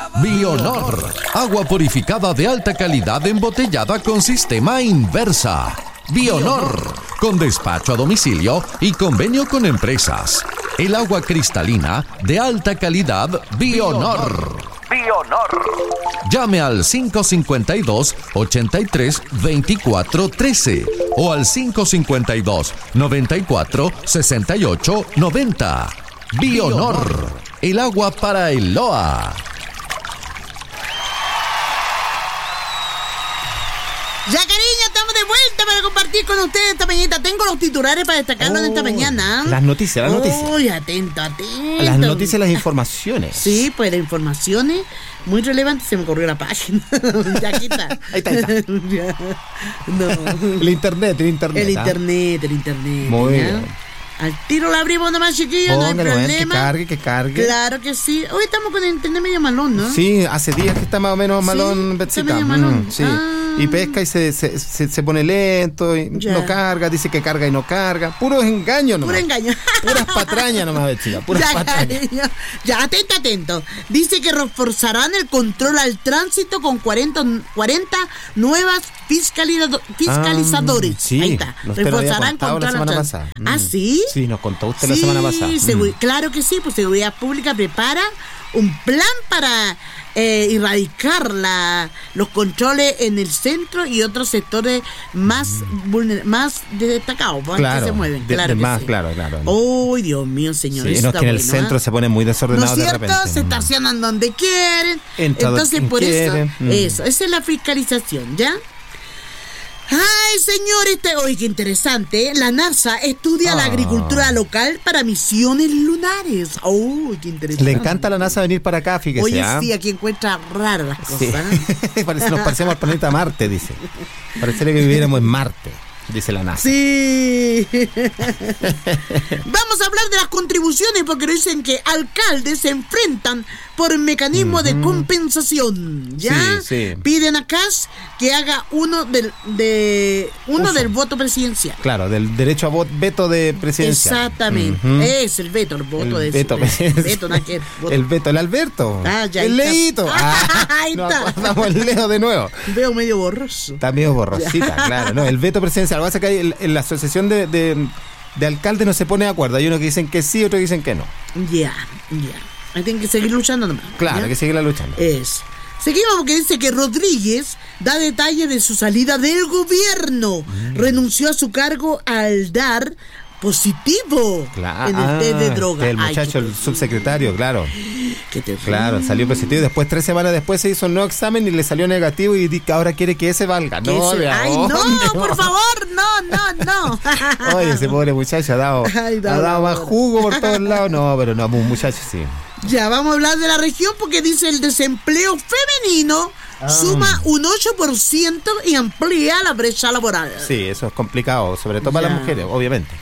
Bionor, agua purificada de alta calidad embotellada con sistema Inversa. Bionor, con despacho a domicilio y convenio con empresas. El agua cristalina de alta calidad Bionor. Llame al 552-83-24-13 o al 552-94-68-90. Bionor, el agua para el Loa. Ya, cariño, estamos de vuelta para compartir con ustedes esta mañana. Tengo los titulares para destacarlos en esta mañana. Las noticias. Uy, atento. Las noticias, las informaciones. Sí, pues las informaciones muy relevantes. Se me corrió la página. Ya, aquí está. Ahí está. No. El internet. El internet. Muy ¿ya? bien. Al tiro la abrimos nomás, chiquillos, no hay problema. Que cargue. Claro que sí. Hoy estamos con el internet medio malón, ¿no? Sí, hace días que está más o menos malón, sí, Betsita. Está medio malón. Sí. Y pesca y se pone lento y no carga, dice que carga y no carga. Puro engaño nomás. Puras patrañas nomás, Betsita. Patrañas. Ya, atento. Dice que reforzarán el control al tránsito con 40 nuevas fiscalizadores. Sí, ahí está. Reforzarán control la semana pasada. ¿Ah, sí? Sí, nos contó usted la semana pasada. Claro que sí, pues Seguridad Pública prepara un plan para erradicar los controles en el centro y otros sectores más destacados, claro, que se mueven. Claro. ¡Uy, Dios mío, señor! Sí, es que en el centro se pone muy desordenado de repente. ¿No es cierto? Se estacionan donde quieren. Entonces, por eso, esa es la fiscalización, ¿ya? Ay, señor, oye, qué interesante. La NASA estudia la agricultura local para misiones lunares. Oh, qué interesante. Le encanta a la NASA venir para acá, fíjese. Oye, sí, aquí encuentra raras las cosas. Sí. Nos parecemos al planeta Marte, dice. Parecería que viviéramos en Marte, dice la NASA. Sí. Vamos a hablar de las contribuciones porque dicen que alcaldes se enfrentan por mecanismo de compensación. ¿Ya? Sí. Piden a Kass que haga uno del voto presidencial. Claro, del derecho a veto de presidencial. Exactamente. Es el veto, el voto de veto. El veto, el Alberto. Ya el Leito. Ahí está. Vamos el Leo de nuevo. Veo medio borroso. Está medio borrosita, claro. No, el veto presidencial. Lo que pasa es que hay en la asociación de alcaldes no se pone de acuerdo. Hay unos que dicen que sí, otros que dicen que no. Ya. Ahí tienen que seguir luchando nomás. Claro, hay que seguirla luchando. Seguimos porque dice que Rodríguez da detalles de su salida del gobierno. Renunció a su cargo al dar positivo en el test de droga. El muchacho, el subsecretario, claro. Claro, salió positivo y después 3 semanas después se hizo un nuevo examen y le salió negativo y ahora quiere que ese valga. No, por favor, no. Oye, ese pobre muchacho ha dado más jugo por todos lados. No, pero no, un muchacho sí. Ya, vamos a hablar de la región porque dice el desempleo femenino suma un 8% y amplía la brecha laboral. Sí, eso es complicado, sobre todo para las mujeres, obviamente.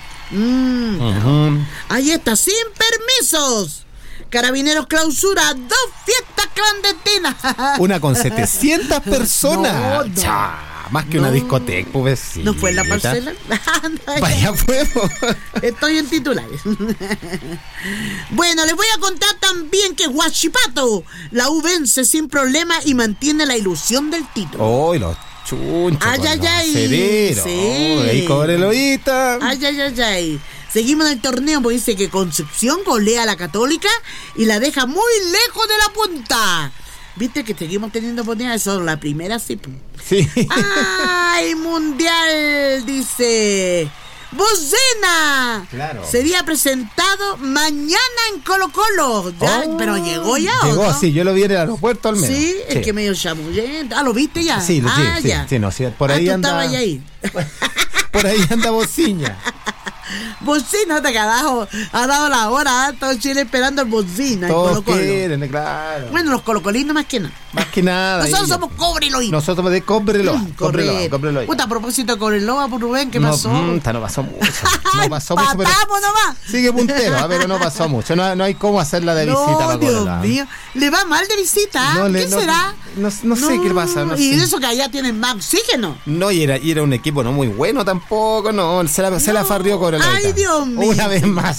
Ahí está, sin permisos. Carabineros clausura 2 fiestas clandestinas. Una con 700 personas. Más que una discoteca, pues sí. ¿No fue en la parcela? Vaya fuego. Estoy en titulares. Bueno, les voy a contar también que Huachipato, la U vence sin problema y mantiene la ilusión del título. ¡Oh, los chunchos! ¡Ay! Severo. Sí. Ahí Cobreloita. ¡Ay! Seguimos en el torneo porque dice que Concepción golea a la Católica y la deja muy lejos de la punta. ¿Viste que seguimos teniendo oportunidades? Eso la primera, sí. Sí. ¡Ay, mundial! Dice Bocena. Claro. Sería presentado mañana en Colo-Colo. Pero llegó ya. Llegó, ¿no? sí, yo lo vi en el aeropuerto al menos. Sí, es que medio chamullento. ¿Lo viste ya? Sí, ya. Sí, no, sí, por ahí anda. Ahí. Por ahí anda Bociña. Bocina te ha dado la hora, todo Chile esperando el Bocina. Todos quieren, claro. Bueno, los colocolinos más que nada. Más que nada. Nosotros somos Cobreloa. Nosotros somos de Cobreloa. Cobreloa. Puta, a propósito de Cobreloa, Rubén, ¿qué pasó? No pasó mucho. No pasó mucho, pero nomás. Sigue puntero, pero no pasó mucho. No hay cómo hacerla de visita para Cobreloa. Dios mío. ¿Le va mal de visita? ¿Qué será? No sé qué pasa. Y eso que allá tienen más oxígeno. No, y era un equipo no muy bueno tampoco, no. Se la farrió Cobreloa. Ay, Dios mío. Una vez más.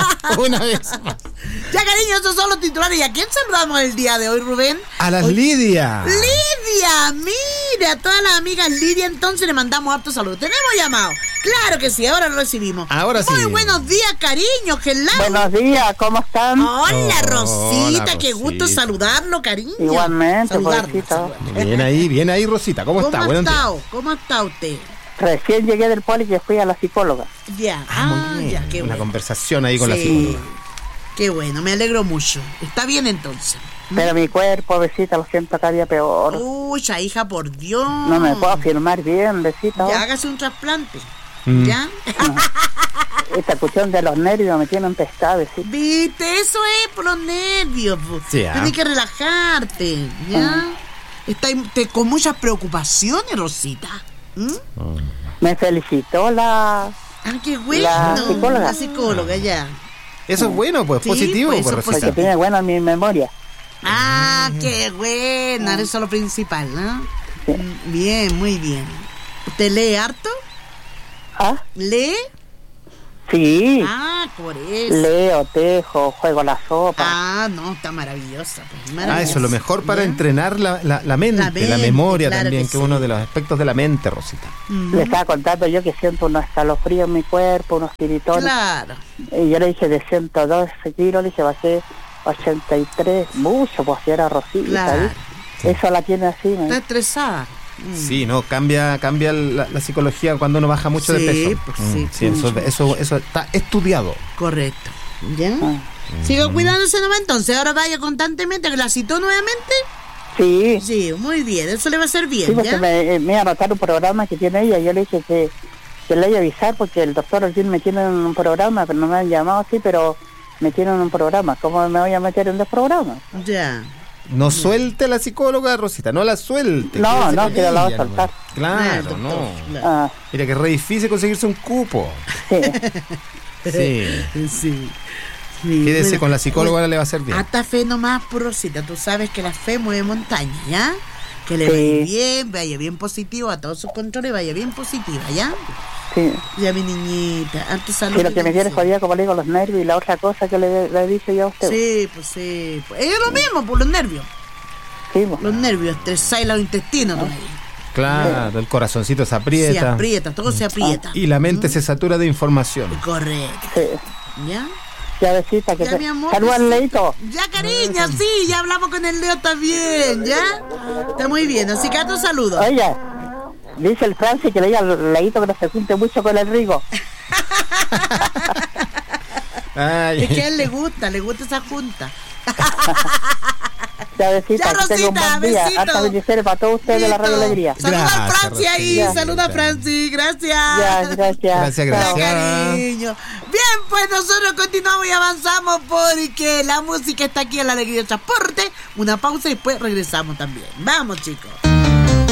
Ya, cariño, esos son los titulares. ¿Y a quién saludamos el día de hoy, Rubén? A las Lidia. Lidia, mire, a todas las amigas Lidia, entonces le mandamos harto saludos. ¿Tenemos llamado? Claro que sí, ahora lo recibimos. Ahora sí. Muy buenos días, cariño. Hello. Buenos días, ¿cómo están? Hola, Rosita, qué gusto saludarlo, cariño. Igualmente, Rosita. Bien ahí, Rosita. ¿Cómo está? ¿Cómo está usted? Recién llegué del poli y fui a la psicóloga. Ya, muy bien. Ya, qué bueno. Una conversación ahí con la psicóloga. Qué bueno, me alegro mucho. Está bien entonces. Pero mi cuerpo, besita, lo siento cada día peor. Uy, hija, por Dios. No me puedo afirmar bien, besita. Ya, hágase un trasplante. ¿Ya? Esta cuestión de los nervios me tiene empestada, besita. Viste, eso es por los nervios. Sí, tienes que relajarte, ¿ya? Está con muchas preocupaciones, Rosita. Me felicitó la... qué bueno. La psicóloga, ya. Eso es bueno, pues, positivo, pues, Rosita. Porque tiene buena mi memoria. Qué buena, eso es lo principal, ¿no? Sí. Bien, muy bien. ¿Usted lee harto? ¿Lee? Sí. Por eso. Leo, tejo, juego la sopa. No, está maravillosa. Pues, maravillosa. Eso, lo mejor para entrenar la mente, la memoria, claro, también, que es uno de los aspectos de la mente, Rosita. Le estaba contando yo que siento unos escalofríos en mi cuerpo, unos tiritones. Claro. Y yo le dije de 112 kilos, le dije bajé 83, mucho, pues si era Rosita. Claro. Eso la tiene así, ¿no? Está estresada. Sí, no, cambia la psicología cuando uno baja mucho de peso. Sí, eso está estudiado. Correcto. ¿Ya? Sigo cuidándose nomás entonces. Ahora vaya constantemente. ¿La citó nuevamente? Sí. Sí, muy bien. Eso le va a hacer bien. Sí, porque me anotaron un programa que tiene ella. Yo le dije que le iba a avisar porque el doctor Orgil me tiene en un programa, pero no me han llamado así, pero me tienen en un programa. ¿Cómo me voy a meter en dos programas? Ya. No suelte a la psicóloga, Rosita, no la suelte. No, que la va a soltar. Claro, no. Mira que es re difícil conseguirse un cupo. Sí. Quédese con la psicóloga, ahora le va a hacer bien. Hasta fe nomás, Rosita. Tú sabes que la fe mueve montaña, ¿ya? Que le vaya bien positivo a todos sus controles, vaya bien positiva, ¿ya? Sí. Ya, mi niñita, antes salud. Pero que me tiene jodida, como le digo, los nervios y la otra cosa que le dije yo a usted. Sí. Es lo mismo, por los nervios. Sí, pues. Los nervios, estresáis los intestinos. Claro, el corazoncito se aprieta. Se aprieta, todo se aprieta. Y la mente se satura de información. Correcto. Sí. ¿Ya? Ya, besita, que saluda al Leito. Ya, cariño, sí, ya hablamos con el Leo también, ¿ya? Está muy bien, así que a tu saludo. Oye, dice el Francis que le diga al Leito que no se junte mucho con el Rigo. Es que a él le gusta esa junta. Ya, besita, ya, Rosita, que tenga un buen día. Hasta bendiciones para todos ustedes de la Radio Alegría. Saluda a Franci ahí, saluda a Franci, gracias. Ya, gracias. Gracias. Cariño. Bien, pues nosotros continuamos y avanzamos porque la música está aquí en la Alegría del Transporte. Una pausa y después regresamos también. Vamos, chicos.